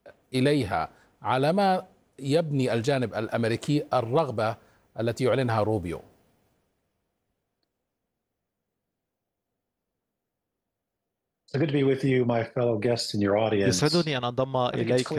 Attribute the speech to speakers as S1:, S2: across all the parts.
S1: إليها على ما يبني الجانب الأمريكي الرغبة التي يعلنها روبيو؟
S2: يسعدني أن أنضم إليك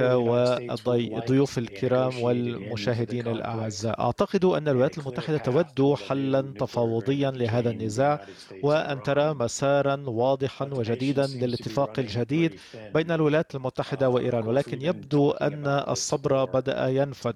S2: والضيوف الكرام والمشاهدين الأعزاء. أعتقد أن الولايات المتحدة تود حلا تفاوضيا لهذا النزاع، وأن ترى مسارا واضحا وجديدا للاتفاق الجديد بين الولايات المتحدة وإيران، ولكن يبدو أن الصبر بدأ ينفد.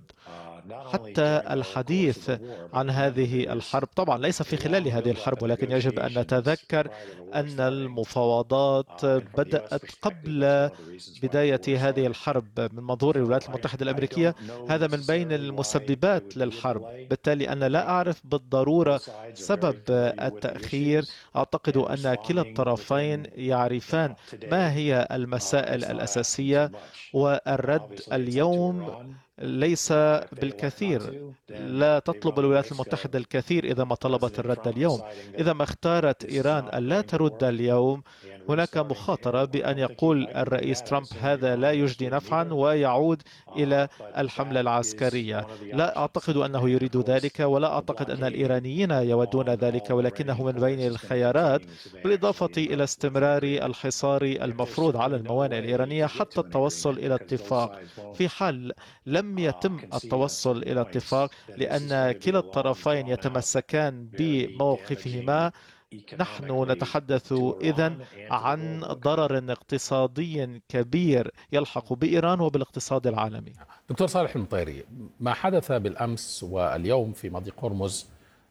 S2: حتى الحديث عن هذه الحرب طبعا ليس في خلال هذه الحرب، ولكن يجب أن نتذكر أن المفاوضات بدأت قبل بداية هذه الحرب من منظور الولايات المتحدة الأمريكية. هذا من بين المسببات للحرب، بالتالي أنا لا أعرف بالضرورة سبب التأخير. أعتقد أن كلا الطرفين يعرفان ما هي المسائل الأساسية، والرد اليوم ليس بالكثير. لا تطلب الولايات المتحدة الكثير إذا ما طلبت الرد اليوم. إذا ما اختارت إيران ألا ترد اليوم، هناك مخاطرة بأن يقول الرئيس ترامب هذا لا يجدي نفعا ويعود إلى الحملة العسكرية. لا أعتقد أنه يريد ذلك، ولا أعتقد أن الإيرانيين يودون ذلك، ولكنه من بين الخيارات، بالإضافة إلى استمرار الحصار المفروض على الموانئ الإيرانية حتى التوصل إلى اتفاق. في حال لم يتم التوصل إلى اتفاق لأن كلا الطرفين يتمسكان بموقفهما، نحن نتحدث إذن عن ضرر اقتصادي كبير يلحق بإيران وبالاقتصاد العالمي.
S1: دكتور صالح المطيري، ما حدث بالأمس واليوم في مضيق هرمز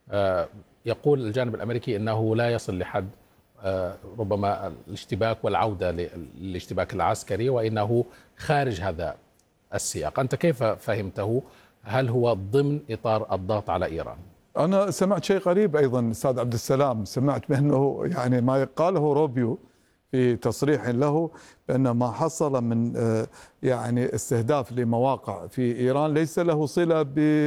S1: يقول الجانب الأمريكي أنه لا يصل لحد ربما الاشتباك والعودة للاشتباك العسكري، وإنه خارج هذا السياق. أنت كيف فهمته؟ هل هو ضمن إطار الضغط على إيران؟
S3: أنا سمعت شيء غريب أيضا أستاذ عبد السلام، سمعت بأنه يعني ما قاله روبيو في تصريح له بأن ما حصل من يعني استهداف لمواقع في إيران ليس له صلة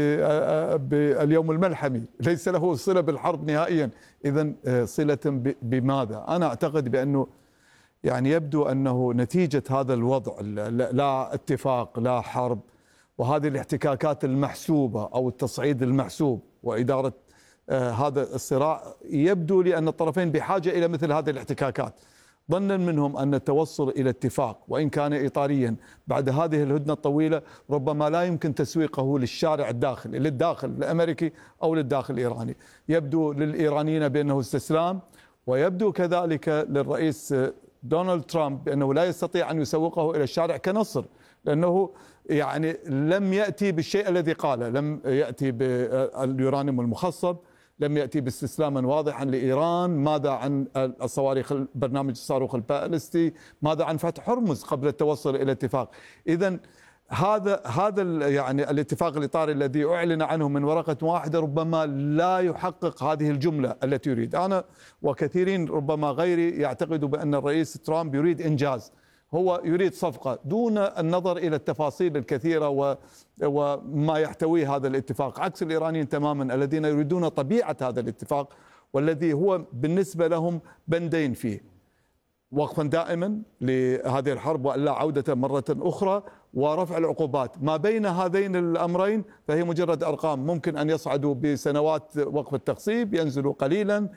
S3: باليوم الملحمي، ليس له صلة بالحرب نهائيا. إذن صلة بماذا؟ أنا أعتقد بأنه يعني يبدو أنه نتيجة هذا الوضع، لا اتفاق لا حرب، وهذه الاحتكاكات المحسوبة أو التصعيد المحسوب وإدارة هذا الصراع، يبدو لي أن الطرفين بحاجة إلى مثل هذه الاحتكاكات، ظنا منهم أن التوصل إلى اتفاق وإن كان إطاريا بعد هذه الهدنة الطويلة ربما لا يمكن تسويقه للشارع الداخلي، للداخل الأمريكي أو للداخل الإيراني. يبدو للإيرانيين بأنه استسلام، ويبدو كذلك للرئيس دونالد ترامب بأنه لا يستطيع أن يسوقه إلى الشارع كنصر، لأنه يعني لم يأتي بالشيء الذي قاله، لم يأتي باليورانيوم المخصب، لم يأتي باستسلاما واضحا لإيران. ماذا عن الصواريخ، برنامج الصاروخ البالستي؟ ماذا عن فتح هرمز قبل التوصل إلى اتفاق؟ إذن هذا يعني الاتفاق الإطاري الذي أعلن عنه من ورقة واحدة ربما لا يحقق هذه الجملة التي يريد. أنا وكثيرين ربما غيري يعتقدوا بأن الرئيس ترامب يريد إنجاز، هو يريد صفقة دون النظر إلى التفاصيل الكثيرة وما يحتويه هذا الاتفاق، عكس الإيرانيين تماما الذين يريدون طبيعة هذا الاتفاق، والذي هو بالنسبة لهم بندين فيه: وقفا دائما لهذه الحرب وإلا عودة مرة أخرى، ورفع العقوبات. ما بين هذين الأمرين فهي مجرد أرقام، ممكن أن يصعدوا بسنوات وقف التخصيب، ينزلوا قليلا،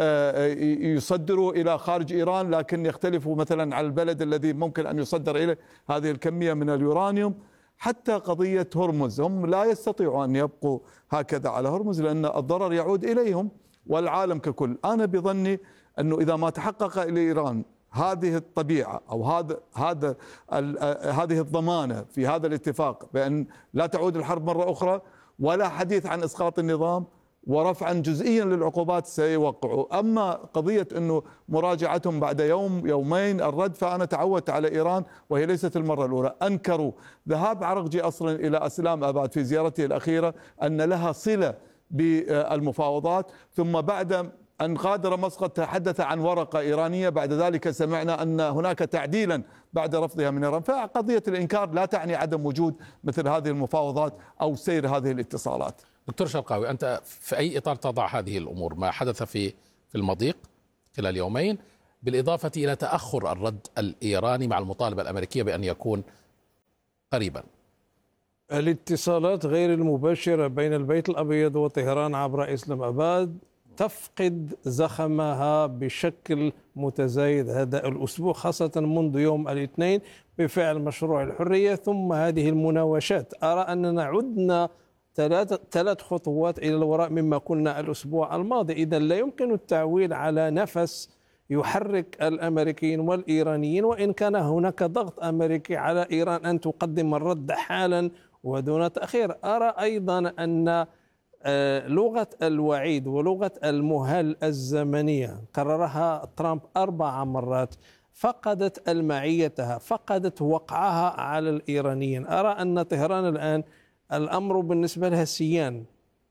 S3: يصدروا إلى خارج إيران، لكن يختلفوا مثلا على البلد الذي ممكن أن يصدر إليه هذه الكمية من اليورانيوم. حتى قضية هرمز هم لا يستطيعوا أن يبقوا هكذا على هرمز، لأن الضرر يعود إليهم والعالم ككل. أنا بظني أنه إذا ما تحقق لإيران هذه الطبيعة أو هذه الضمانة في هذا الاتفاق بأن لا تعود الحرب مرة أخرى، ولا حديث عن إسقاط النظام ورفعا جزئيا للعقوبات، سيوقعوا. أما قضية أنه مراجعتهم بعد يوم يومين الرد، فأنا تعودت على إيران وهي ليست المرة الأولى، أنكروا ذهاب عرقجي أصلا إلى أسلام أباد في زيارته الأخيرة أن لها صلة بالمفاوضات، ثم بعد أن غادر مسقط تحدث عن ورقة إيرانية، بعد ذلك سمعنا أن هناك تعديلا بعد رفضها من إيران. فقضية الإنكار لا تعني عدم وجود مثل هذه المفاوضات أو سير هذه الاتصالات.
S1: دكتور شرقاوي، أنت في أي إطار تضع هذه الأمور، ما حدث في المضيق خلال يومين، بالإضافة إلى تأخر الرد الإيراني مع المطالبة الأمريكية بأن يكون قريبا؟
S4: الاتصالات غير المباشرة بين البيت الأبيض وطهران عبر إسلام أباد تفقد زخمها بشكل متزايد هذا الأسبوع، خاصة منذ يوم الاثنين بفعل مشروع الحرية ثم هذه المناوشات. أرى أننا عدنا ثلاث خطوات إلى الوراء مما كنا الأسبوع الماضي. إذا لا يمكن التعويل على نفس يحرك الأمريكيين والإيرانيين، وإن كان هناك ضغط أمريكي على إيران أن تقدم الرد حالا ودون تأخير. أرى أيضا أن لغة الوعيد ولغة المهل الزمنية قررها ترامب 4 مرات فقدت المعيتها، فقدت وقعها على الإيرانيين. أرى أن طهران الآن الأمر بالنسبة لها سيان،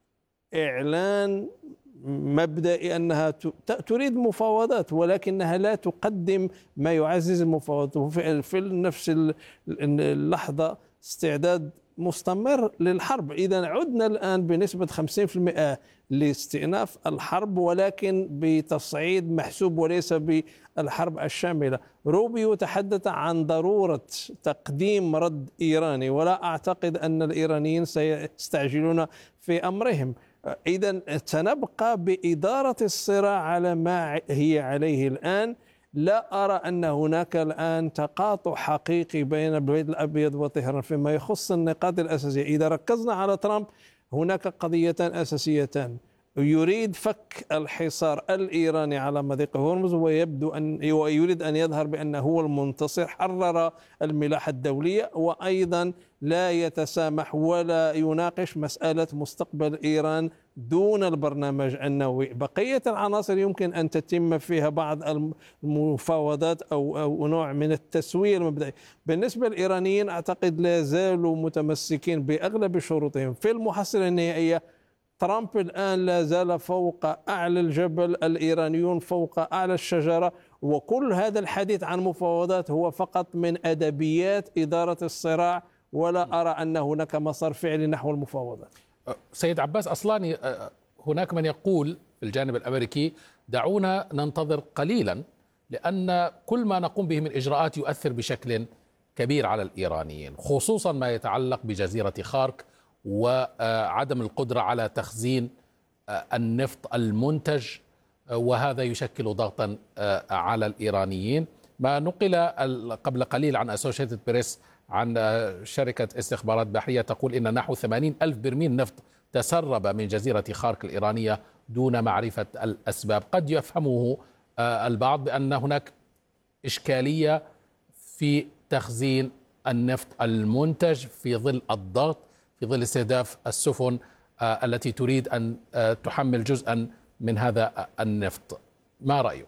S4: إعلان مبدئي أنها تريد مفاوضات ولكنها لا تقدم ما يعزز المفاوضات، وفي نفس اللحظة استعداد مستمر للحرب. إذا عدنا الآن بنسبة 50% لاستئناف الحرب، ولكن بتصعيد محسوب وليس بالحرب الشاملة. روبيو تحدث عن ضرورة تقديم رد إيراني، ولا أعتقد أن الإيرانيين سيستعجلون في أمرهم. إذا سنبقى بإدارة الصراع على ما هي عليه الآن. لا أرى أن هناك الآن تقاطع حقيقي بين البيت الأبيض وطهران فيما يخص النقاط الأساسية. إذا ركزنا على ترامب هناك قضيتان أساسيتان: يريد فك الحصار الإيراني على مضيق هرمز، ويريد أن يظهر بأنه هو المنتصر، حرر الملاحة الدولية، وأيضا لا يتسامح ولا يناقش مسألة مستقبل إيران دون البرنامج النووي. بقية العناصر يمكن أن تتم فيها بعض المفاوضات أو نوع من التسوية المبدئي. بالنسبة للإيرانيين أعتقد لا زالوا متمسكين بأغلب شروطهم. في المحصلة النهائية ترامب الآن لا زال فوق أعلى الجبل، الإيرانيون فوق أعلى الشجرة، وكل هذا الحديث عن مفاوضات هو فقط من أدبيات إدارة الصراع، ولا أرى أن هناك مسار فعلي نحو المفاوضات.
S1: سيد عباس أصلاني، هناك من يقول في الجانب الأمريكي دعونا ننتظر قليلا، لأن كل ما نقوم به من إجراءات يؤثر بشكل كبير على الإيرانيين، خصوصا ما يتعلق بجزيرة خارك وعدم القدرة على تخزين النفط المنتج، وهذا يشكل ضغطا على الإيرانيين. ما نقل قبل قليل عن أسوشيتد بريس عن شركة استخبارات بحرية تقول إن نحو 80,000 برميل نفط تسرب من جزيرة خارك الإيرانية دون معرفة الأسباب. قد يفهمه البعض بأن هناك إشكالية في تخزين النفط المنتج في ظل الضغط، في ظل استهداف السفن التي تريد أن تحمل جزءا من هذا النفط. ما رأيك؟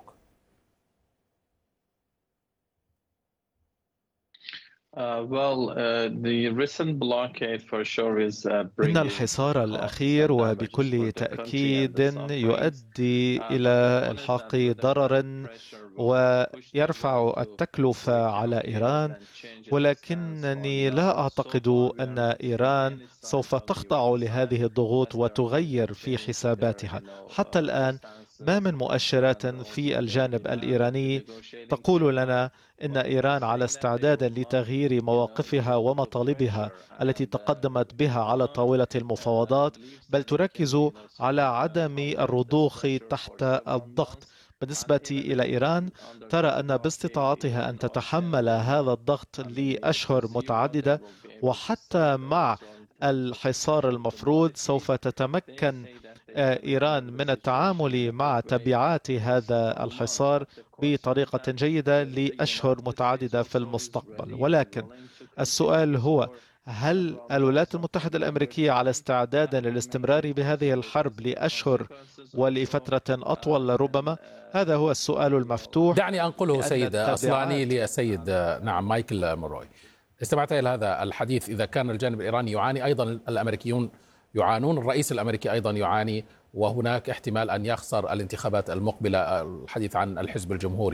S2: إن الحصار الأخير وبكل تأكيد يؤدي إلى إلحاق ضرر ويرفع التكلفة على إيران، ولكنني لا أعتقد أن إيران سوف تخضع لهذه الضغوط وتغير في حساباتها. حتى الآن ما من مؤشرات في الجانب الإيراني تقول لنا إن إيران على استعداد لتغيير مواقفها ومطالبها التي تقدمت بها على طاولة المفاوضات، بل تركز على عدم الرضوخ تحت الضغط. بالنسبة إلى إيران ترى أن باستطاعتها أن تتحمل هذا الضغط لأشهر متعددة، وحتى مع الحصار المفروض سوف تتمكن إيران من التعامل مع تبعات هذا الحصار بطريقة جيدة لأشهر متعددة في المستقبل. ولكن السؤال هو: هل الولايات المتحدة الأمريكية على استعداد للاستمرار بهذه الحرب لأشهر ولفترة أطول ربما؟ هذا هو السؤال المفتوح.
S1: دعني أنقله سيد أصلاني للسيد مايكل موروي. استمعت إلى هذا الحديث. إذا كان الجانب الإيراني يعاني، أيضا الأمريكيون يعانون، الرئيس الأمريكي أيضا يعاني، وهناك احتمال أن يخسر الانتخابات المقبلة. الحديث عن الحزب الجمهوري.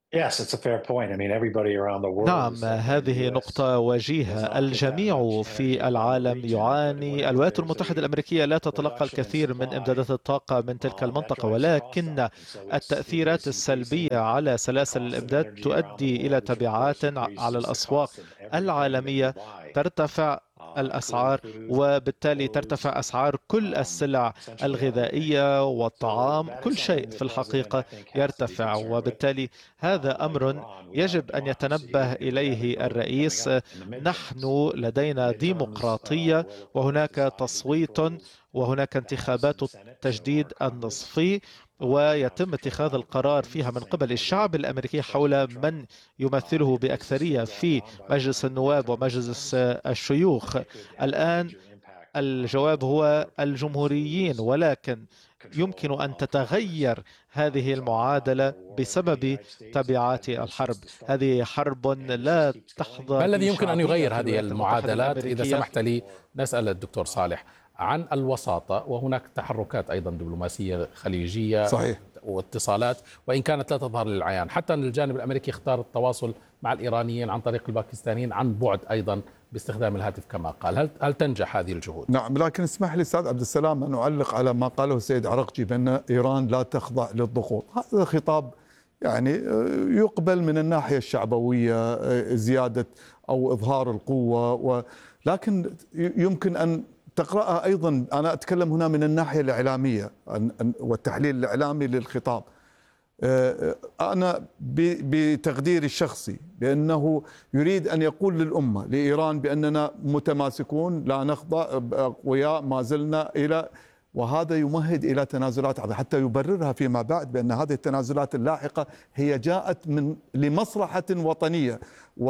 S2: نعم، هذه نقطة وجيهة. الجميع في العالم يعاني. الولايات المتحدة الأمريكية لا تتلقى الكثير من إمدادات الطاقة من تلك المنطقة، ولكن التأثيرات السلبية على سلاسل الإمداد تؤدي إلى تبعات على الأسواق العالمية. ترتفع الأسعار، وبالتالي ترتفع أسعار كل السلع الغذائية والطعام. كل شيء في الحقيقة يرتفع، وبالتالي هذا أمر يجب أن يتنبه إليه الرئيس. نحن لدينا ديمقراطية، وهناك تصويت، وهناك انتخابات التجديد النصفي، ويتم اتخاذ القرار فيها من قبل الشعب الأمريكي حول من يمثله بأكثرية في مجلس النواب ومجلس الشيوخ. الآن الجواب هو الجمهوريين، ولكن يمكن أن تتغير هذه المعادلة بسبب تبعات الحرب. هذه حرب لا تحظى.
S1: ما الذي يمكن أن يغير هذه المعادلات؟ إذا سمحت لي نسأل الدكتور صالح عن الوساطة، وهناك تحركات أيضا دبلوماسية خليجية
S3: صحيح
S1: واتصالات، وإن كانت لا تظهر للعيان. حتى أن الجانب الأمريكي اختار التواصل مع الإيرانيين عن طريق الباكستانيين عن بعد أيضا باستخدام الهاتف كما قال. هل تنجح هذه الجهود؟
S3: نعم، لكن اسمح لي أستاذ عبد السلام أن أعلق على ما قاله السيد عرقجي بأن إيران لا تخضع للضغوط. هذا خطاب يعني يقبل من الناحية الشعبوية، زيادة أو إظهار القوة، لكن يمكن أن تقرأها أيضا. أنا أتكلم هنا من الناحية الإعلامية والتحليل الإعلامي للخطاب. أنا بتقديري الشخصي بأنه يريد أن يقول للأمة لإيران بأننا متماسكون، لا نخضع، أقوياء ما زلنا، وهذا يمهد إلى تنازلات عظيمة حتى يبررها فيما بعد بأن هذه التنازلات اللاحقة هي جاءت لمصلحة وطنية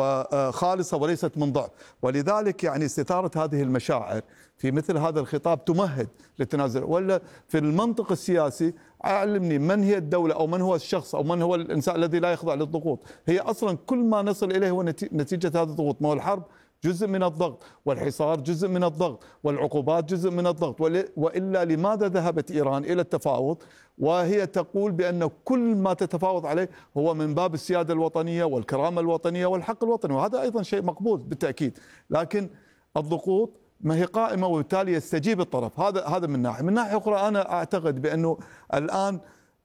S3: وخالصة وليست من ضعف. ولذلك يعني استثارة هذه المشاعر في مثل هذا الخطاب تمهد للتنازل. ولا في المنطق السياسي علمني من هي الدولة أو من هو الشخص أو من هو الإنسان الذي لا يخضع للضغوط. هي أصلا كل ما نصل إليه هو نتيجة هذا الضغوط. ما هو الحرب جزء من الضغط، والحصار جزء من الضغط، والعقوبات جزء من الضغط. وإلا لماذا ذهبت إيران إلى التفاوض وهي تقول بأن كل ما تتفاوض عليه هو من باب السيادة الوطنية والكرامة الوطنية والحق الوطني، وهذا أيضا شيء مقبول بالتأكيد. لكن الضغوط ما هي قائمة، وبالتالي يستجيب الطرف. هذا من ناحية. من ناحية أخرى أنا أعتقد بأنه الآن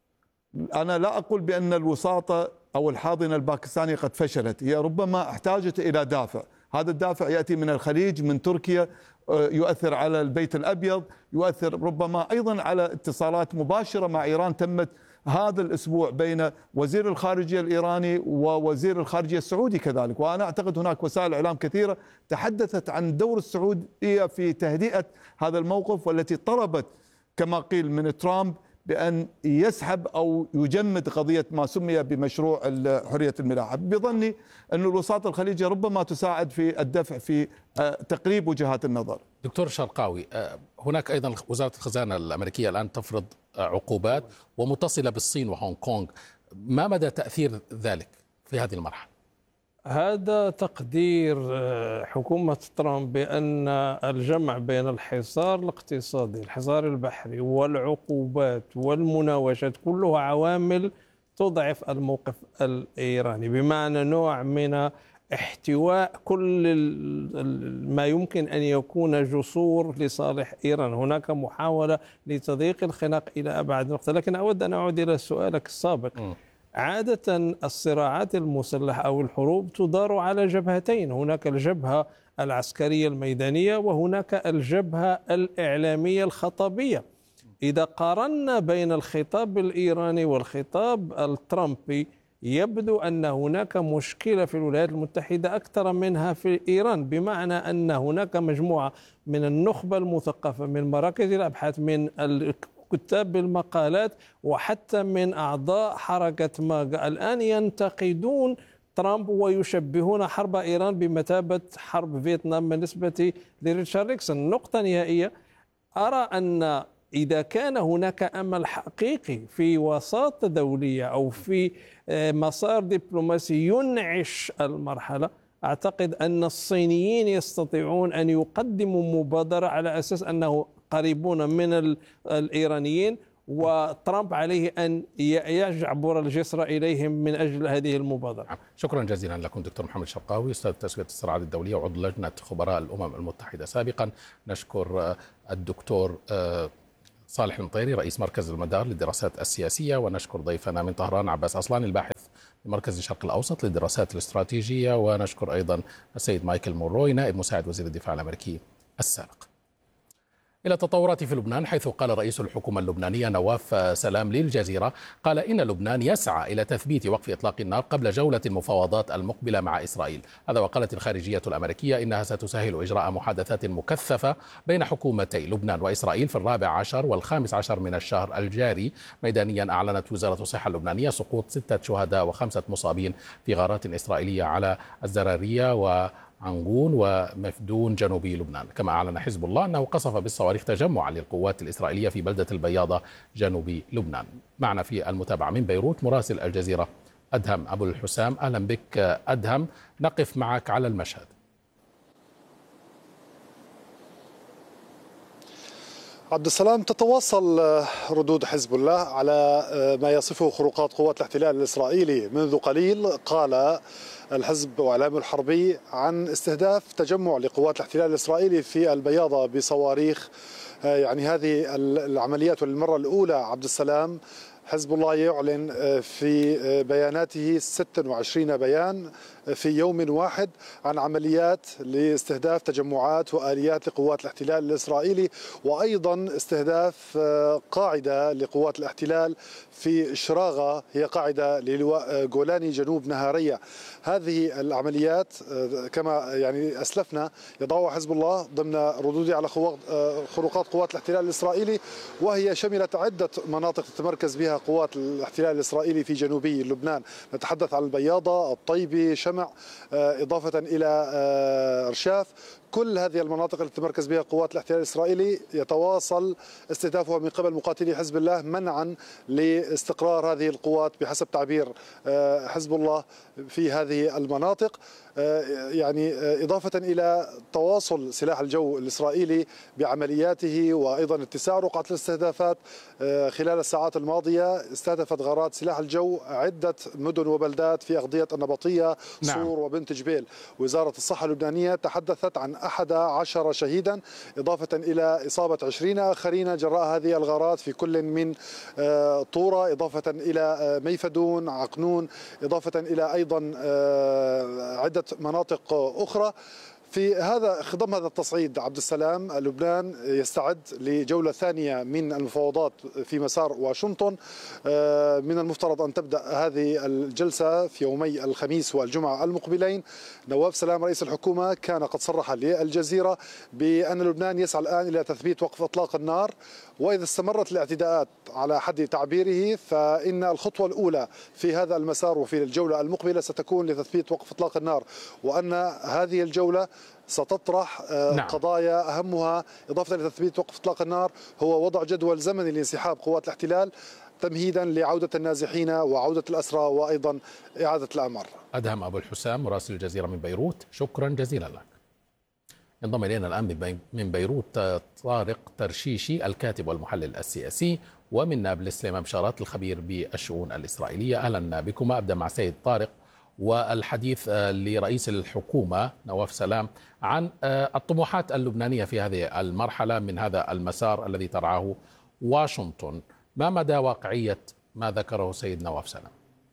S3: أنا لا أقول بأن الوساطة أو الحاضنة الباكستانية قد فشلت، هي ربما احتاجت إلى دافع. هذا الدافع يأتي من الخليج، من تركيا، يؤثر على البيت الأبيض، يؤثر ربما أيضا على اتصالات مباشرة مع إيران تمت هذا الأسبوع بين وزير الخارجية الإيراني ووزير الخارجية السعودي كذلك. وأنا أعتقد هناك وسائل إعلام كثيرة تحدثت عن دور السعودية في تهدئة هذا الموقف، والتي طلبت كما قيل من ترامب بأن يسحب أو يجمد قضية ما سمي بمشروع حرية الملاحة. بظني أن الوساطة الخليجية ربما تساعد في الدفع في تقريب وجهات النظر.
S1: دكتور شرقاوي، هناك أيضا وزارة الخزانة الأمريكية الآن تفرض عقوبات ومتصلة بالصين وهونغ كونغ. ما مدى تأثير ذلك في هذه المرحلة؟
S4: هذا تقدير حكومة ترامب بأن الجمع بين الحصار الاقتصادي، الحصار البحري، والعقوبات والمناوشات كلها عوامل تضعف الموقف الإيراني، بمعنى نوع من احتواء كل ما يمكن أن يكون جسور لصالح إيران. هناك محاولة لتضييق الخناق إلى أبعد نقطة. لكن أود أن أعود إلى سؤالك السابق. عادة الصراعات المسلحة أو الحروب تدار على جبهتين، هناك الجبهة العسكرية الميدانية وهناك الجبهة الإعلامية الخطابية. إذا قارنا بين الخطاب الإيراني والخطاب الترامبي يبدو أن هناك مشكلة في الولايات المتحدة أكثر منها في إيران، بمعنى أن هناك مجموعة من النخبة المثقفة، من مراكز الأبحاث، من كتاب المقالات، وحتى من أعضاء حركة ماغا الآن ينتقدون ترامب ويشبهون حرب إيران بمثابة حرب فيتنام بالنسبة لريتشارد نيكسون. نقطة نهائية، أرى أن إذا كان هناك أمل حقيقي في وساطة دولية أو في مسار دبلوماسي ينعش المرحلة، أعتقد أن الصينيين يستطيعون أن يقدموا مبادرة على أساس أنه قريبون من الإيرانيين وترامب عليه أن يجبر الجسر إليهم من أجل هذه المبادرة.
S1: شكرا جزيلا لكم دكتور محمد شرقاوي، أستاذ تسوية الصراعات الدولية وعضو لجنة خبراء الأمم المتحدة سابقا. نشكر الدكتور صالح المطيري رئيس مركز المدار للدراسات السياسية، ونشكر ضيفنا من طهران عباس أصلان الباحث في مركز الشرق الأوسط للدراسات الاستراتيجية، ونشكر أيضا السيد مايكل موروي نائب مساعد وزير الدفاع الأمريكي السابق. إلى التطورات في لبنان، حيث قال رئيس الحكومة اللبنانية نواف سلام للجزيرة قال إن لبنان يسعى إلى تثبيت وقف إطلاق النار قبل جولة المفاوضات المقبلة مع إسرائيل. هذا وقالت الخارجية الأمريكية إنها ستسهل إجراء محادثات مكثفة بين حكومتي لبنان وإسرائيل في 14 و15 من الشهر الجاري. ميدانيا أعلنت وزارة الصحة اللبنانية سقوط 6 شهداء و5 مصابين في غارات إسرائيلية على الزرارية عنقون ومفدون جنوبي لبنان. كما أعلن حزب الله أنه قصف بالصواريخ تجمعا للقوات الإسرائيلية في بلدة البياضة جنوبي لبنان. معنا في المتابعة من بيروت مراسل الجزيرة أدهم أبو الحسام. أهلا بك أدهم، نقف معك على المشهد.
S5: عبد السلام، تتواصل ردود حزب الله على ما يصفه خروقات قوات الاحتلال الإسرائيلي. منذ قليل قال الحزب وإعلامه الحربي عن استهداف تجمع لقوات الاحتلال الإسرائيلي في البياضة بصواريخ. يعني هذه العمليات للمرة الأولى عبد السلام حزب الله يعلن في بياناته 26 بيان في يوم واحد عن عمليات لاستهداف تجمعات وآليات لقوات الاحتلال الإسرائيلي، وأيضا استهداف قاعدة لقوات الاحتلال في شراغة، هي قاعدة للواء جولاني جنوب نهارية. هذه العمليات كما يعني أسلفنا يضعها حزب الله ضمن ردوده على خروقات قوات الاحتلال الإسرائيلي، وهي شملت عدة مناطق تتمركز بها قوات الاحتلال الإسرائيلي في جنوبي لبنان. نتحدث عن البياضة، الطيبي، شمع، إضافة إلى رشاف. كل هذه المناطق التي تتمركز بها قوات الاحتلال الإسرائيلي يتواصل استهدافها من قبل مقاتلي حزب الله منعا لاستقرار هذه القوات بحسب تعبير حزب الله في هذه المناطق. يعني إضافة إلى تواصل سلاح الجو الإسرائيلي بعملياته وأيضا اتساع رقعة الاستهدافات. خلال الساعات الماضية استهدفت غارات سلاح الجو عدة مدن وبلدات في أغذية النبطية، صور وبنت جبيل. وزارة الصحة اللبنانية تحدثت عن 11 شهيدا إضافة إلى إصابة 20 آخرين جراء هذه الغارات في كل من طورة، إضافة إلى ميفدون، عقنون، إضافة إلى أيضا عدة مناطق أخرى. في هذا خضم هذا التصعيد عبد السلام، لبنان يستعد لجولة ثانية من المفاوضات في مسار واشنطن. من المفترض أن تبدأ هذه الجلسة في يومي الخميس والجمعة المقبلين. نواف سلام رئيس الحكومة كان قد صرح للجزيرة بأن لبنان يسعى الآن إلى تثبيت وقف إطلاق النار، وإذا استمرت الاعتداءات على حد تعبيره فإن الخطوة الأولى في هذا المسار وفي الجولة المقبلة ستكون لتثبيت وقف إطلاق النار، وأن هذه الجولة ستطرح قضايا أهمها إضافة لتثبيت وقف إطلاق النار هو وضع جدول زمني لانسحاب قوات الاحتلال تمهيدا لعودة النازحين وعودة الأسرى وأيضا إعادة الأعمار.
S1: أدهم أبو الحسام مراسل الجزيرة من بيروت، شكرا جزيلا لك. ينضم إلينا الآن من بيروت طارق ترشيشي الكاتب والمحلل السياسي، ومن نابلس سليمان بشارات الخبير بالشؤون الإسرائيلية. أهلا بكما. أبدأ مع سيد طارق والحديث لرئيس الحكومة نواف سلام عن الطموحات اللبنانية في هذه المرحلة من هذا المسار الذي ترعاه واشنطن. ما مدى واقعية ما ذكره سيد نواف سلام؟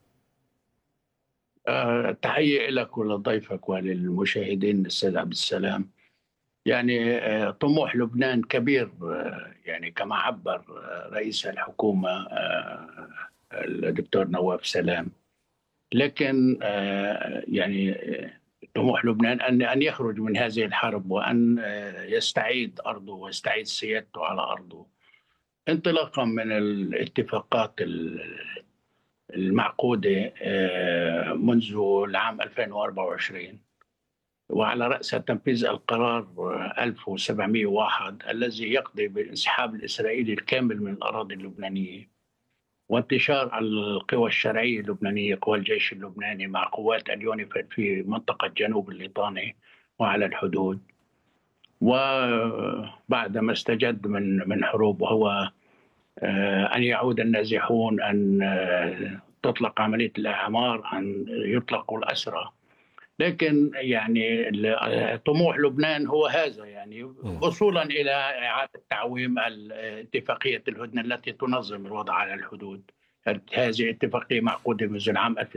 S6: تحية لك ولضيفك وللمشاهدين. السيد عبد السلام، يعني طموح لبنان كبير، يعني كما عبر رئيس الحكومة الدكتور نواف سلام، لكن يعني طموح لبنان أن يخرج من هذه الحرب وأن يستعيد أرضه ويستعيد سيادته على أرضه، انطلاقا من الاتفاقات المعقودة منذ العام 2024، وعلى رأس تنفيذ القرار 1701 الذي يقضي بالانسحاب الإسرائيلي الكامل من الأراضي اللبنانية وانتشار القوى الشرعية اللبنانية، قوى الجيش اللبناني مع قوات اليونيفيل في منطقة جنوب الليطاني وعلى الحدود. وبعدما استجد من حروب وهو أن يعود النازحون، أن تطلق عملية الإعمار، أن يطلقوا الأسرى. لكن يعني طموح لبنان هو هذا، يعني وصولا إلى إعادة تعويم اتفاقية الهدنة التي تنظم الوضع على الحدود. هذه اتفاقية معقودة منذ العام